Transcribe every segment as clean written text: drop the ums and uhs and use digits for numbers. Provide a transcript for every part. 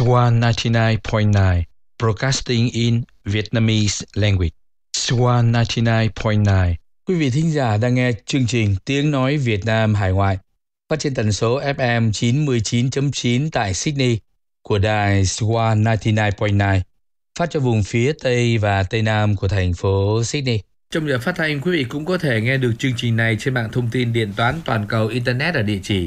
Swan 99.9 Broadcasting in Vietnamese language. Swan 99.9. Quý vị thính giả đang nghe chương trình Tiếng nói Việt Nam hải ngoại phát trên tần số FM 99.9 tại Sydney của đài Swan 99.9 phát cho vùng phía Tây và Tây Nam của thành phố Sydney. Trong giờ phát thanh, quý vị cũng có thể nghe được chương trình này trên mạng thông tin điện toán toàn cầu Internet ở địa chỉ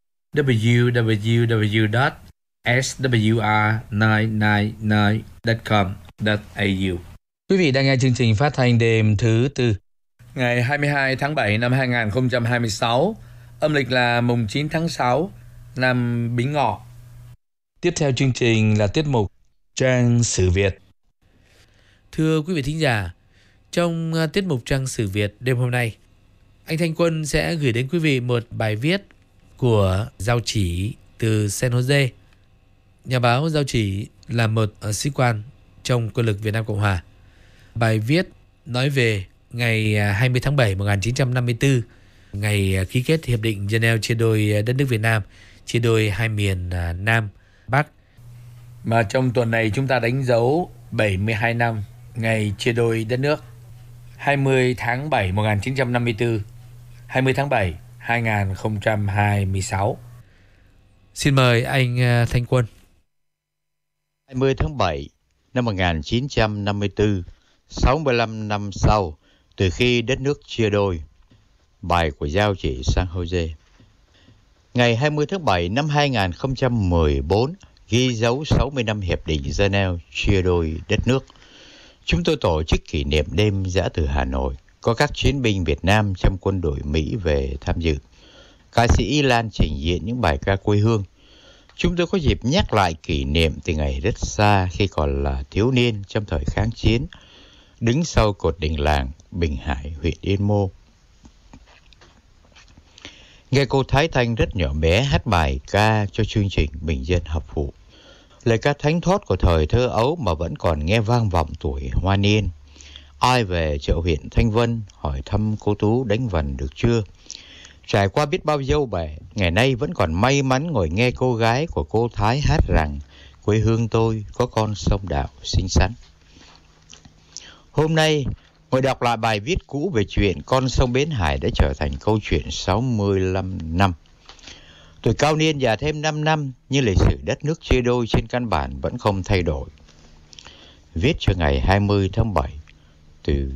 www.swr999.com.au. Quý vị đang nghe chương trình phát thanh đêm thứ Tư, ngày 22 tháng 7 năm 2026, âm lịch là mùng 9 tháng 6 năm Bính Ngọ. Tiếp theo chương trình là tiết mục Trang sử Việt. Thưa quý vị thính giả, trong tiết mục Trang sử Việt đêm hôm nay, anh Thanh Quân sẽ gửi đến quý vị một bài viết của Giao Chỉ từ San Jose. Nhà báo Giao Chỉ là một sĩ quan trong quân lực Việt Nam Cộng Hòa. Bài viết nói về ngày 20 tháng 7 1954, ngày ký kết Hiệp định Geneva chia đôi đất nước Việt Nam, chia đôi hai miền Nam, Bắc. Mà trong tuần này chúng ta đánh dấu 72 năm ngày chia đôi đất nước. 20 tháng 7 1954, 20 tháng 7 2026. Xin mời anh Thanh Quân. 20 tháng 7 năm 1954, 65 năm sau từ khi đất nước chia đôi. Bài của Giao Chỉ San Jose. Ngày 20 tháng 7 năm 2014 ghi dấu 60 năm Hiệp định Geneva chia đôi đất nước. Chúng tôi tổ chức kỷ niệm đêm giã từ Hà Nội. Có các chiến binh Việt Nam trong quân đội Mỹ về tham dự. Ca sĩ Y Lan trình diễn những bài ca quê hương. Chúng tôi có dịp nhắc lại kỷ niệm từ ngày rất xa khi còn là thiếu niên trong thời kháng chiến, đứng sau cột đình làng Bình Hải, huyện Yên Mô. Nghe cô Thái Thanh rất nhỏ bé hát bài ca cho chương trình Bình Dân Học Phụ. Lời ca thánh thót của thời thơ ấu mà vẫn còn nghe vang vọng tuổi hoa niên. Ai về chợ huyện Thanh Vân hỏi thăm cô Tú đánh vần được chưa? Trải qua biết bao dâu bể, ngày nay vẫn còn may mắn ngồi nghe cô gái của cô Thái hát rằng quê hương tôi có con sông Đạo xinh xắn. Hôm nay, ngồi đọc lại bài viết cũ về chuyện con sông Bến Hải đã trở thành câu chuyện 65 năm. Tuổi cao niên già thêm 5 năm, nhưng lịch sử đất nước chia đôi trên căn bản vẫn không thay đổi. Viết cho ngày 20 tháng 7 từ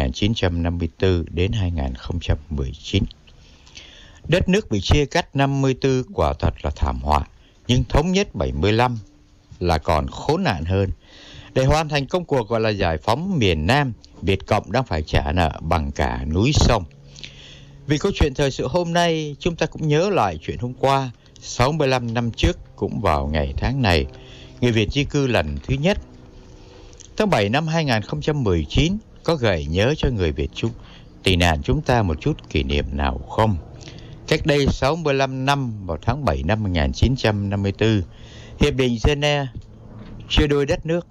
1954 đến 2019. Đất nước bị chia cắt 54 quả thật là thảm họa, nhưng thống nhất 75 là còn khốn nạn hơn. Để hoàn thành công cuộc gọi là giải phóng miền Nam, Việt Cộng đang phải trả nợ bằng cả núi sông. Vì câu chuyện thời sự hôm nay, chúng ta cũng nhớ lại chuyện hôm qua, 65 năm trước cũng vào ngày tháng này, người Việt di cư lần thứ nhất. Tháng 7 năm 2019 có gợi nhớ cho người Việt tị nạn chúng ta một chút kỷ niệm nào không? Cách đây 65 năm, vào tháng 7 năm 1954, Hiệp định Geneva chia đôi đất nước.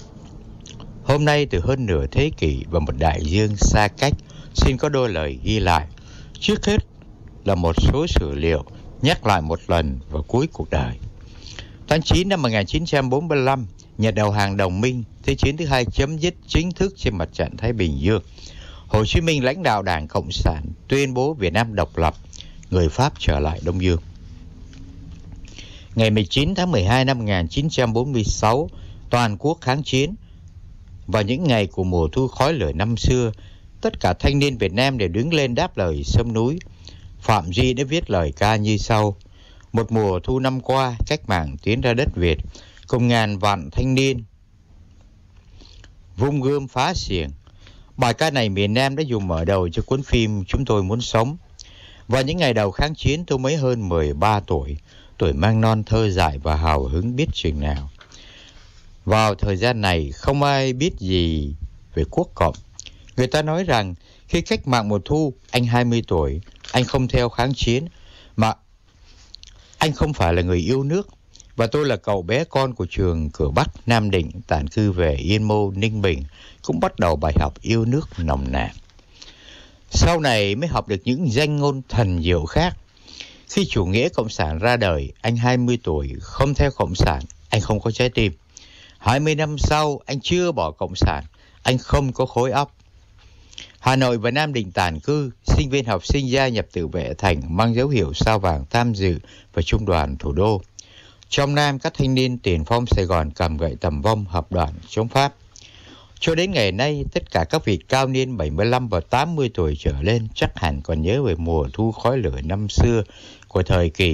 Hôm nay từ hơn nửa thế kỷ và một đại dương xa cách, xin có đôi lời ghi lại. Trước hết là một số sử liệu nhắc lại một lần vào cuối cuộc đời. Tháng 9 năm 1945, Nhật đầu hàng đồng minh, Thế chiến thứ hai chấm dứt chính thức trên mặt trận Thái Bình Dương. Hồ Chí Minh lãnh đạo Đảng Cộng sản tuyên bố Việt Nam độc lập, người Pháp trở lại Đông Dương. Ngày 19 tháng 12 năm 1946, toàn quốc kháng chiến. Vào những ngày của mùa thu khói lửa năm xưa, tất cả thanh niên Việt Nam đều đứng lên đáp lời sông núi. Phạm Duy đã viết lời ca như sau: một mùa thu năm qua, cách mạng tiến ra đất Việt, cùng ngàn vạn thanh niên vung gươm phá xiềng. Bài ca này miền Nam đã dùng mở đầu cho cuốn phim Chúng tôi muốn sống. Vào những ngày đầu kháng chiến, tôi mới hơn 13 tuổi, tuổi mang non thơ dại và hào hứng biết chừng nào. Vào thời gian này, không ai biết gì về quốc cộng. Người ta nói rằng khi cách mạng mùa thu, anh 20 tuổi, anh không theo kháng chiến, mà anh không phải là người yêu nước. Và tôi là cậu bé con của trường Cửa Bắc, Nam Định, tản cư về Yên Mô, Ninh Bình, cũng bắt đầu bài học yêu nước nồng nàn. Sau này mới học được những danh ngôn thần diệu khác. Khi chủ nghĩa cộng sản ra đời, anh 20 tuổi, không theo cộng sản, anh không có trái tim. 20 năm sau, anh chưa bỏ Cộng sản, anh không có khối óc. Hà Nội và Nam Định tản cư, sinh viên học sinh gia nhập tự vệ thành mang dấu hiệu sao vàng tham dự vào trung đoàn thủ đô. Trong Nam, các thanh niên tiền phong Sài Gòn cầm gậy tầm vong hợp đoàn chống Pháp. Cho đến ngày nay, tất cả các vị cao niên 75 và 80 tuổi trở lên chắc hẳn còn nhớ về mùa thu khói lửa năm xưa của thời kỳ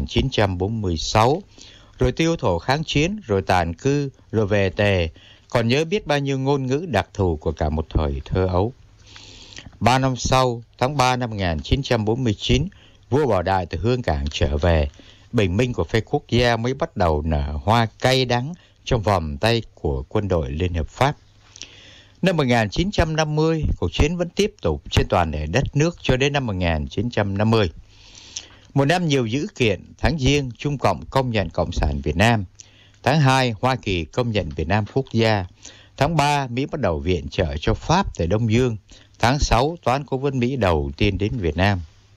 1946, rồi tiêu thụ kháng chiến, rồi tàn cư, rồi về tề, còn nhớ biết bao nhiêu ngôn ngữ đặc thù của cả một thời thơ ấu. 3 năm sau, tháng 3 năm 1949, vua Bảo Đại từ Hương Cảng trở về, bình minh của phe quốc gia mới bắt đầu nở hoa cay đắng trong vòng tay của quân đội Liên Hợp Pháp. Năm 1950, cuộc chiến vẫn tiếp tục trên toàn thể đất nước cho đến năm 1950. Một năm nhiều dữ kiện, tháng Giêng, Trung Cộng công nhận Cộng sản Việt Nam. Tháng 2, Hoa Kỳ công nhận Việt Nam quốc gia. Tháng 3, Mỹ bắt đầu viện trợ cho Pháp tại Đông Dương. Tháng 6, Toán Cố vấn Mỹ đầu tiên đến Việt Nam.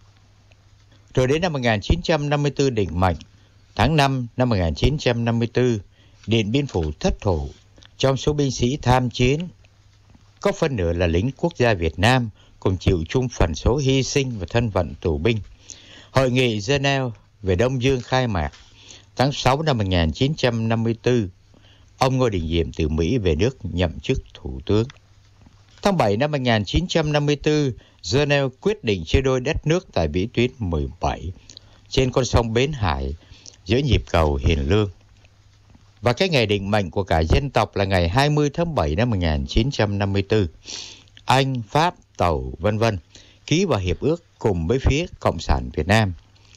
Rồi đến năm 1954 định mệnh. Tháng 5 năm 1954, Điện Biên Phủ thất thủ. Trong số binh sĩ tham chiến, có phân nửa là lính quốc gia Việt Nam, cùng chịu chung phần số hy sinh và thân phận tù binh. Hội nghị Geneva về Đông Dương khai mạc. Tháng 6 năm 1954, ông Ngô Đình Diệm từ Mỹ về nước nhậm chức thủ tướng. Tháng 7 năm 1954, Geneva quyết định chia đôi đất nước tại vĩ tuyến 17 trên con sông Bến Hải giữa nhịp cầu Hiền Lương. Và cái ngày định mệnh của cả dân tộc là ngày 20 tháng 7 năm 1954. Anh, Pháp, Tàu, v.v. ký vào hiệp ước cùng với phía Cộng sản Việt Nam.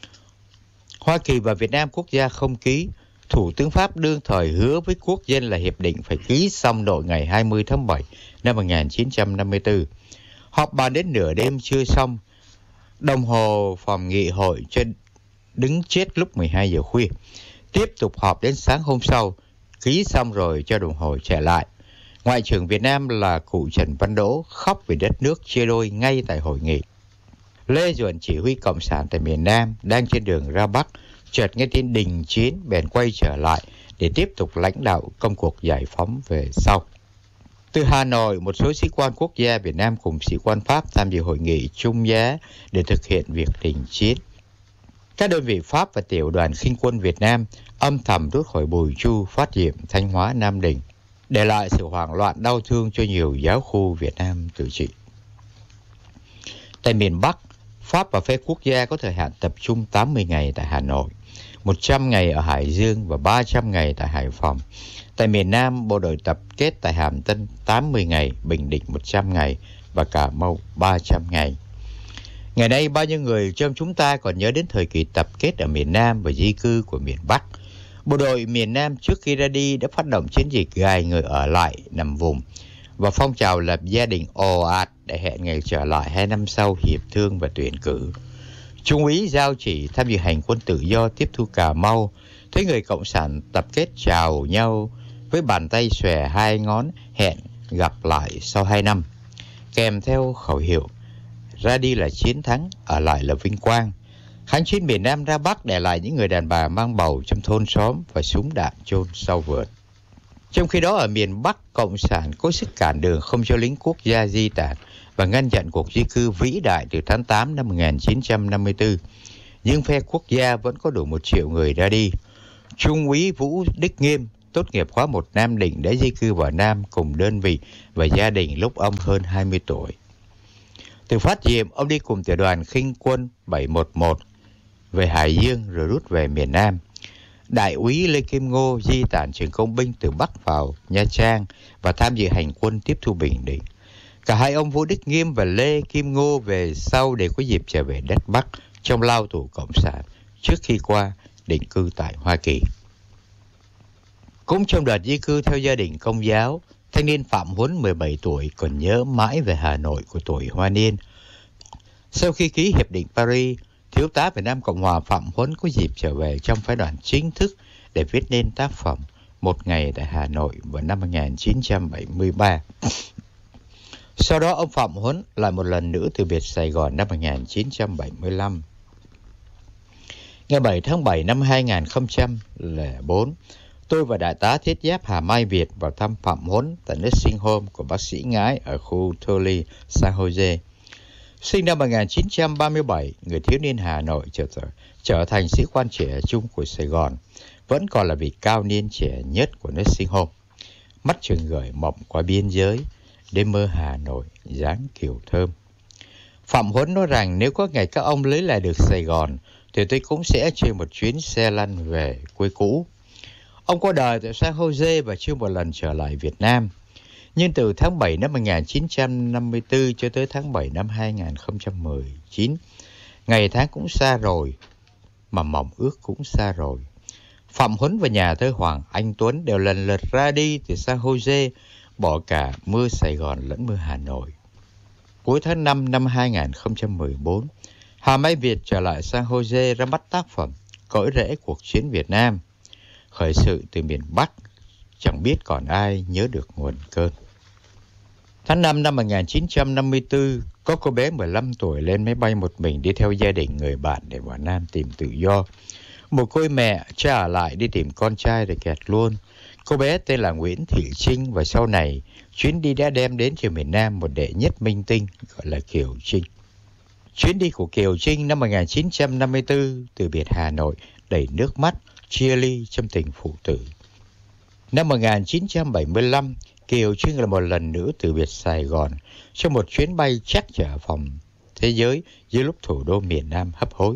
Hoa Kỳ và Việt Nam quốc gia không ký. Thủ tướng Pháp đương thời hứa với quốc dân là hiệp định phải ký xong nội ngày 20 tháng 7 năm 1954. Họp bàn đến nửa đêm chưa xong. Đồng hồ phòng nghị hội cho đứng chết lúc 12 giờ khuya. Tiếp tục họp đến sáng hôm sau, ký xong rồi cho đồng hồ trả lại. Ngoại trưởng Việt Nam là cụ Trần Văn Đỗ khóc vì đất nước chia đôi ngay tại hội nghị. Lê Duẩn chỉ huy Cộng sản tại miền Nam đang trên đường ra Bắc, chợt nghe tin đình chiến bèn quay trở lại để tiếp tục lãnh đạo công cuộc giải phóng về sau. Từ Hà Nội, một số sĩ quan quốc gia Việt Nam cùng sĩ quan Pháp tham dự hội nghị Trung Giá để thực hiện việc đình chiến. Các đơn vị Pháp và tiểu đoàn khinh quân Việt Nam âm thầm rút khỏi Bùi Chu, Phát Diệm, Thanh Hóa, Nam Định, để lại sự hoảng loạn đau thương cho nhiều giáo khu Việt Nam tự trị. Tại miền Bắc, Pháp và phe quốc gia có thời hạn tập trung 80 ngày tại Hà Nội, 100 ngày ở Hải Dương và 300 ngày tại Hải Phòng. Tại miền Nam, bộ đội tập kết tại Hàm Tân 80 ngày, Bình Định 100 ngày và Cà Mau 300 ngày. Ngày nay, bao nhiêu người trong chúng ta còn nhớ đến thời kỳ tập kết ở miền Nam và di cư của miền Bắc. Bộ đội miền Nam trước khi ra đi đã phát động chiến dịch gài người ở lại nằm vùng và phong trào lập gia đình ồ ạt để hẹn ngày trở lại 2 năm sau hiệp thương và tuyển cử. Trung úy Giao Chỉ tham dự hành quân tự do tiếp thu Cà Mau, thấy người cộng sản tập kết chào nhau với bàn tay xòe 2 ngón hẹn gặp lại sau 2 năm, kèm theo khẩu hiệu ra đi là chiến thắng, ở lại là vinh quang. Kháng chiến miền Nam ra Bắc để lại những người đàn bà mang bầu trong thôn xóm và súng đạn chôn sau vườn. Trong khi đó ở miền Bắc, Cộng sản cố sức cản đường không cho lính quốc gia di tản và ngăn chặn cuộc di cư vĩ đại từ tháng 8 năm 1954. Nhưng phe quốc gia vẫn có đủ 1 triệu người ra đi. Trung úy Vũ Đức Nghiêm, tốt nghiệp khóa 1 Nam Định, đã di cư vào Nam cùng đơn vị và gia đình lúc ông hơn 20 tuổi. Từ Phát Diệm, ông đi cùng tiểu đoàn khinh quân 711 về Hải Dương rồi rút về miền Nam. Đại úy Lê Kim Ngô di tản trường công binh từ Bắc vào Nha Trang và tham dự hành quân tiếp thu Bình Định. Cả hai ông Vũ Đức Nghiêm và Lê Kim Ngô về sau để có dịp trở về đất Bắc trong lao tù Cộng sản trước khi qua định cư tại Hoa Kỳ. Cũng trong đợt di cư theo gia đình Công giáo, thanh niên Phạm Huấn 17 tuổi còn nhớ mãi về Hà Nội của tuổi hoa niên. Sau khi ký Hiệp định Paris, Thiếu tá Việt Nam Cộng hòa Phạm Huấn có dịp trở về trong phái đoàn chính thức để viết nên tác phẩm Một Ngày tại Hà Nội vào năm 1973. Sau đó ông Phạm Huấn lại một lần nữa từ biệt Sài Gòn năm 1975. Ngày 7 tháng 7 năm 2004, Tôi và đại tá thiết giáp Hà Mai Việt vào thăm Phạm Huấn tại nursing home của bác sĩ Ngái ở khu Tully, San Jose. Sinh năm 1937, người thiếu niên Hà Nội trở thành sĩ quan trẻ trung của Sài Gòn, vẫn còn là vị cao niên trẻ nhất của nursing home. Mắt trường gửi mộng qua biên giới, đêm mơ Hà Nội, dáng kiều thơm. Phạm Huấn nói rằng nếu có ngày các ông lấy lại được Sài Gòn, thì tôi cũng sẽ trên một chuyến xe lăn về quê cũ. Ông qua đời tại San Jose và chưa một lần trở lại Việt Nam. Nhưng từ tháng 7 năm 1954 cho tới tháng 7 năm 2019, ngày tháng cũng xa rồi, mà mộng ước cũng xa rồi. Phạm Huấn và nhà thơ Hoàng Anh Tuấn đều lần lượt ra đi từ San Jose, bỏ cả mưa Sài Gòn lẫn mưa Hà Nội. Cuối tháng 5 năm 2014, Hà Mai Việt trở lại San Jose ra mắt tác phẩm Cõi rễ cuộc chiến Việt Nam, khởi sự từ miền Bắc, chẳng biết còn ai nhớ được nguồn cơn. Tháng 5 năm 1954, có cô bé 15 tuổi lên máy bay một mình đi theo gia đình người bạn để vào Nam tìm tự do. Một cô mẹ cha ở lại đi tìm con trai rồi kẹt luôn. Cô bé tên là Nguyễn Thị Trinh và sau này chuyến đi đã đem đến cho miền Nam một đệ nhất minh tinh gọi là Kiều Trinh. Chuyến đi của Kiều Trinh năm 1954 từ biệt Hà Nội đầy nước mắt, chia ly trong tình phụ tử. Năm 1975, Kiều Trinh là một lần nữa từ biệt Sài Gòn trong một chuyến bay chắc chở vòng thế giới dưới lúc thủ đô miền Nam hấp hối.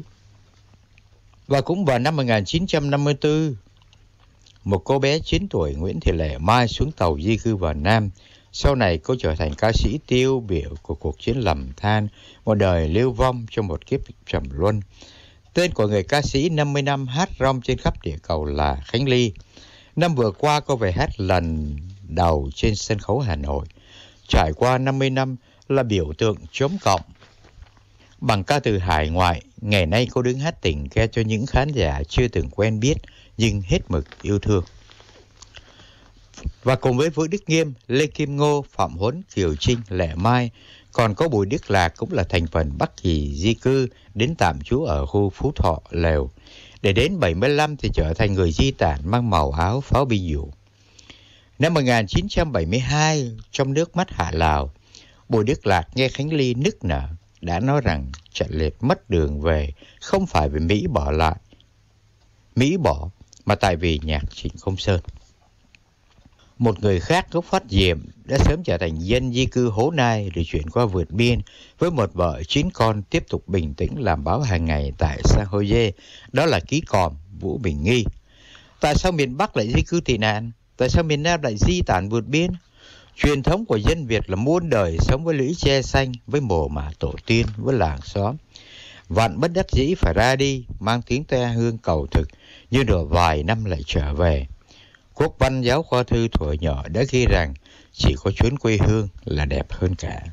Và cũng vào năm 1954, một cô bé 9 tuổi Nguyễn Thị Lệ Mai xuống tàu di cư vào Nam. Sau này cô trở thành ca sĩ tiêu biểu của cuộc chiến lầm than, một đời lưu vong trong một kiếp trầm luân. Tên của người ca sĩ 50 năm hát rong trên khắp địa cầu là Khánh Ly. Năm vừa qua cô về hát lần đầu trên sân khấu Hà Nội. Trải qua 50 năm là biểu tượng chống cộng. Bằng ca từ hải ngoại, ngày nay cô đứng hát tình ca cho những khán giả chưa từng quen biết nhưng hết mực yêu thương. Và cùng với Vũ Đức Nghiêm, Lê Kim Ngô, Phạm Huấn, Kiều Trinh, Lệ Mai, còn có Bùi Đức Lạc cũng là thành phần Bắc Kỳ di cư đến tạm trú ở khu Phú Thọ, Lèo. Để đến 75 thì trở thành người di tản mang màu áo pháo binh dụ. Năm 1972, trong nước mắt Hạ Lào, Bùi Đức Lạc nghe Khánh Ly nức nở, đã nói rằng chạy liệt mất đường về không phải vì Mỹ bỏ mà tại vì nhạc Trịnh Công Sơn. Một người khác gốc Phát Diệm đã sớm trở thành dân di cư Hố Nai rồi chuyển qua vượt biên với một vợ 9 con tiếp tục bình tĩnh làm báo hàng ngày tại San Jose, đó là ký còm Vũ Bình Nghi. Tại sao miền Bắc lại di cư tị nạn? Tại sao miền Nam lại di tản vượt biên? Truyền thống của dân Việt là muôn đời sống với lũy tre xanh, với mồ mả tổ tiên, với làng xóm. Vạn bất đắc dĩ phải ra đi, mang tiếng te hương cầu thực, nhưng rồi vài năm lại trở về. Quốc văn giáo khoa thư thuở nhỏ đã ghi rằng chỉ có chốn quê hương là đẹp hơn cả.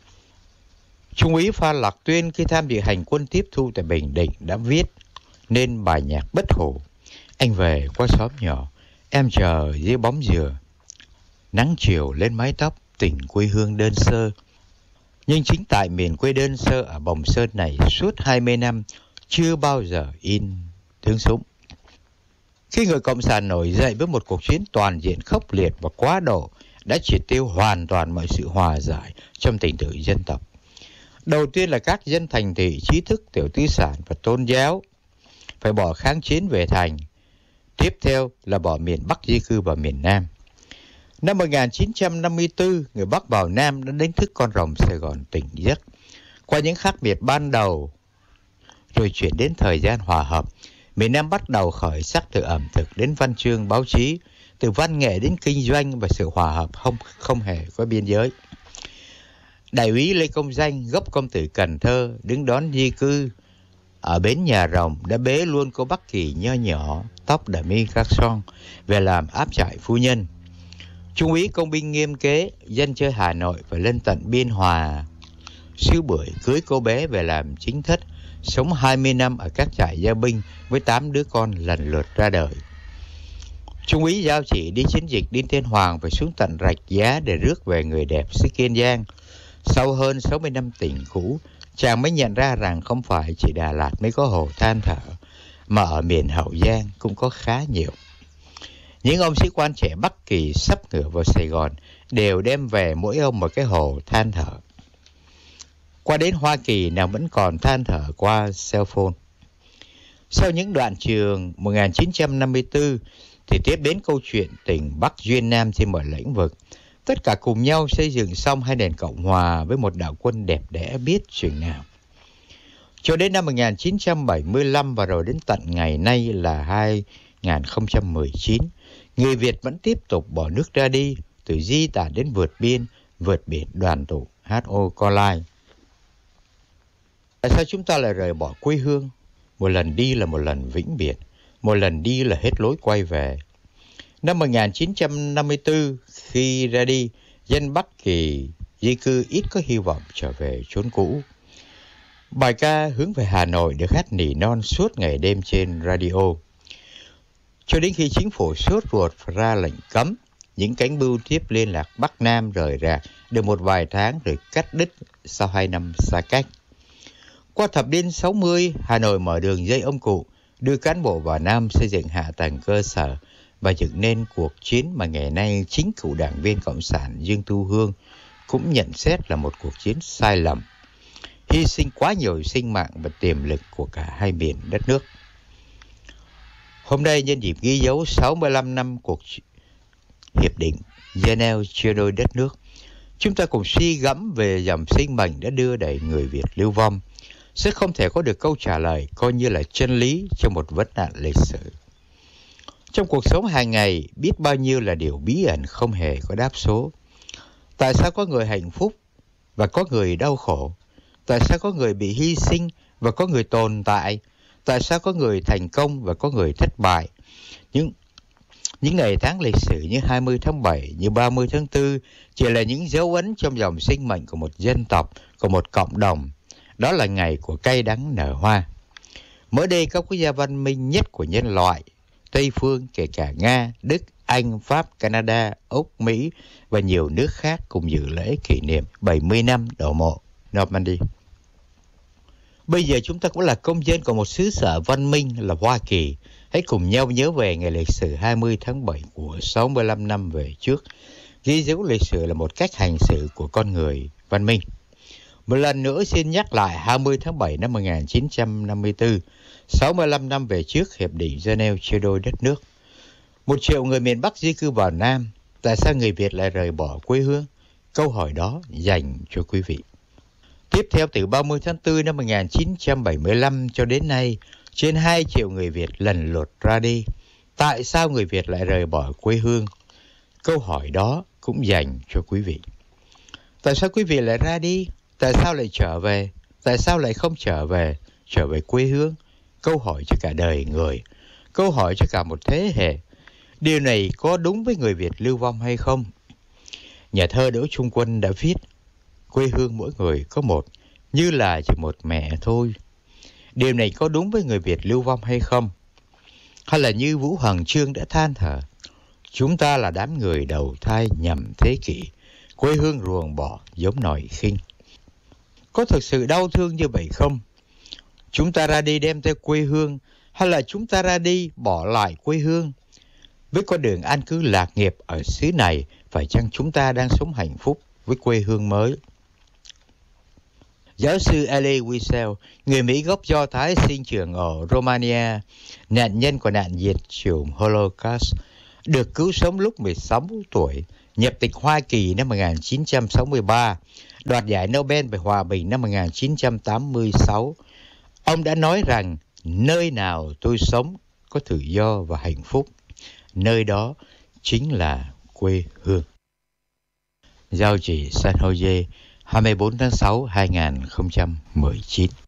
Trung úy Phan Lạc Tuyên khi tham dự hành quân tiếp thu tại Bình Định đã viết nên bài nhạc bất hủ. Anh về qua xóm nhỏ, em chờ dưới bóng dừa. Nắng chiều lên mái tóc, tình quê hương đơn sơ. Nhưng chính tại miền quê đơn sơ ở Bồng Sơn này suốt 20 năm chưa bao giờ in tiếng súng. Khi người Cộng sản nổi dậy với một cuộc chiến toàn diện khốc liệt và quá độ đã triệt tiêu hoàn toàn mọi sự hòa giải trong tình tự dân tộc. Đầu tiên là các dân thành thị, trí thức, tiểu tư sản và tôn giáo phải bỏ kháng chiến về thành. Tiếp theo là bỏ miền Bắc di cư vào miền Nam. Năm 1954, người Bắc vào Nam đã đánh thức con rồng Sài Gòn tỉnh giấc. Qua những khác biệt ban đầu, rồi chuyển đến thời gian hòa hợp, miền Nam bắt đầu khởi sắc từ ẩm thực đến văn chương báo chí, từ văn nghệ đến kinh doanh và sự hòa hợp không hề có biên giới. Đại úy Lê Công Danh, gốc công tử Cần Thơ, đứng đón di cư ở bến Nhà Rồng đã bế luôn cô Bắc Kỳ nho nhỏ, tóc đà mi các son về làm áp trại phu nhân. Trung úy công binh Nghiêm Kế, dân chơi Hà Nội phải lên tận Biên Hòa, Xứ Bưởi cưới cô bé về làm chính thất, sống 20 năm ở các trại gia binh với 8 đứa con lần lượt ra đời. Trung úy Giao Chỉ đi chiến dịch Đinh Tiên Hoàng phải xuống tận Rạch Giá để rước về người đẹp xứ Kiên Giang. Sau hơn 60 năm tình cũ, chàng mới nhận ra rằng không phải chỉ Đà Lạt mới có hồ than thở, mà ở miền Hậu Giang cũng có khá nhiều. Những ông sĩ quan trẻ Bắc Kỳ sắp ngựa vào Sài Gòn đều đem về mỗi ông một cái hồ than thở. Qua đến Hoa Kỳ nào vẫn còn than thở qua cell phone. Sau những đoạn trường 1954 thì tiếp đến câu chuyện tỉnh Bắc duyên Nam trên mọi lĩnh vực. Tất cả cùng nhau xây dựng xong hai nền Cộng Hòa với một đạo quân đẹp đẽ biết chừng nào. Cho đến năm 1975 và rồi đến tận ngày nay là 2019, người Việt vẫn tiếp tục bỏ nước ra đi, từ di tản đến vượt biên, vượt biển đoàn tụ, H.O. Colai. Tại sao chúng ta lại rời bỏ quê hương? Một lần đi là một lần vĩnh biệt, một lần đi là hết lối quay về. Năm 1954, khi ra đi, dân Bắc Kỳ di cư ít có hy vọng trở về chốn cũ. Bài ca hướng về Hà Nội được hát nỉ non suốt ngày đêm trên radio. Cho đến khi chính phủ sốt ruột ra lệnh cấm, những cánh bưu tiếp liên lạc Bắc Nam rời rạc được một vài tháng rồi cắt đứt sau 2 năm xa cách. Qua thập niên 60, Hà Nội mở đường dây ông cụ, đưa cán bộ vào Nam xây dựng hạ tầng cơ sở và dựng nên cuộc chiến mà ngày nay chính cựu đảng viên Cộng sản Dương Thu Hương cũng nhận xét là một cuộc chiến sai lầm, hy sinh quá nhiều sinh mạng và tiềm lực của cả hai miền đất nước. Hôm nay nhân dịp ghi dấu 65 năm cuộc Hiệp định Geneva chia đôi đất nước, chúng ta cùng suy gẫm về dòng sinh mệnh đã đưa đẩy người Việt lưu vong, sẽ không thể có được câu trả lời coi như là chân lý cho một vấn nạn lịch sử. Trong cuộc sống hàng ngày, biết bao nhiêu là điều bí ẩn không hề có đáp số. Tại sao có người hạnh phúc và có người đau khổ? Tại sao có người bị hy sinh và có người tồn tại? Tại sao có người thành công và có người thất bại? Những ngày tháng lịch sử như 20 tháng 7, như 30 tháng 4 chỉ là những dấu ấn trong dòng sinh mệnh của một dân tộc, của một cộng đồng. Đó là ngày của cay đắng nở hoa. Mới đây, các quốc gia văn minh nhất của nhân loại, Tây phương kể cả Nga, Đức, Anh, Pháp, Canada, Úc, Mỹ và nhiều nước khác cùng dự lễ kỷ niệm 70 năm đổ bộ Normandy. Bây giờ chúng ta cũng là công dân của một xứ sở văn minh là Hoa Kỳ. Hãy cùng nhau nhớ về ngày lịch sử 20 tháng 7 của 65 năm về trước. Ghi dấu lịch sử là một cách hành xử của con người văn minh. Một lần nữa xin nhắc lại 20 tháng 7 năm 1954, 65 năm về trước Hiệp định Geneva chia đôi đất nước. 1 triệu người miền Bắc di cư vào Nam. Tại sao người Việt lại rời bỏ quê hương? Câu hỏi đó dành cho quý vị. Tiếp theo, từ 30 tháng 4 năm 1975 cho đến nay, trên 2 triệu người Việt lần lượt ra đi. Tại sao người Việt lại rời bỏ quê hương? Câu hỏi đó cũng dành cho quý vị. Tại sao quý vị lại ra đi? Tại sao lại trở về? Tại sao lại không trở về quê hương? Câu hỏi cho cả đời người, câu hỏi cho cả một thế hệ. Điều này có đúng với người Việt lưu vong hay không? Nhà thơ Đỗ Trung Quân đã viết, quê hương mỗi người có một, như là chỉ một mẹ thôi. Điều này có đúng với người Việt lưu vong hay không? Hay là như Vũ Hoàng Chương đã than thở, chúng ta là đám người đầu thai nhằm thế kỷ, quê hương ruồng bỏ giống nòi khinh. Có thực sự đau thương như vậy không? Chúng ta ra đi đem theo quê hương, hay là chúng ta ra đi bỏ lại quê hương? Với con đường an cư lạc nghiệp ở xứ này, phải chăng chúng ta đang sống hạnh phúc với quê hương mới? Giáo sư Elie Wiesel, người Mỹ gốc Do Thái sinh trưởng ở Romania, nạn nhân của nạn diệt chủng Holocaust, được cứu sống lúc 16 tuổi, nhập tịch Hoa Kỳ năm 1963, đoạt giải Nobel về Hòa bình năm 1986. Ông đã nói rằng, nơi nào tôi sống có tự do và hạnh phúc, nơi đó chính là quê hương. Giao chỉ San Jose, 24 tháng 6, 2019.